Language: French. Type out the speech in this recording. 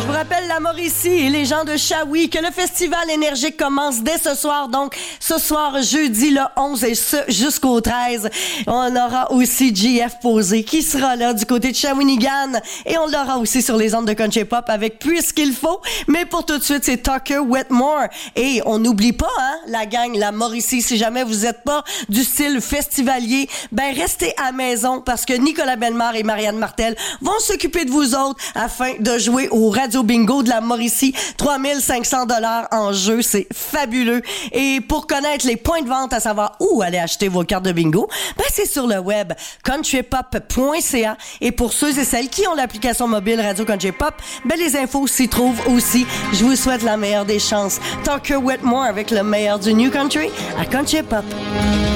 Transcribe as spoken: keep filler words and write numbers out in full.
vous rappelle la Mauricie et les gens de Shawi que le festival énergique commence dès ce soir. Donc, ce soir, jeudi le onze et ce jusqu'au treize. On aura aussi J F Posé qui sera là du côté de Shawinigan. Et on l'aura aussi sur les ondes de Country Pop avec Puisqu'il faut. Mais pour tout de suite, c'est Tucker Wetmore. Et on n'oublie pas, hein, la gang, la Mauricie, si jamais vous êtes pas du style festivalier, ben restez à maison parce que Nicolas Bellemare et Marianne Martel vont s'occuper de vous autres afin de jouer au Radio Bingo de la Mauricie. trois mille cinq cents dollars en jeu, c'est fabuleux. Et pour connaître les points de vente, à savoir où aller acheter vos cartes de bingo, ben c'est sur le web country pop point c a. Et pour ceux et celles qui ont l'application mobile Radio Country Pop, ben les infos s'y trouvent aussi. Je vous souhaite la meilleure des chances. Tucker Wetmore avec le meilleur du New Country à Country Pop.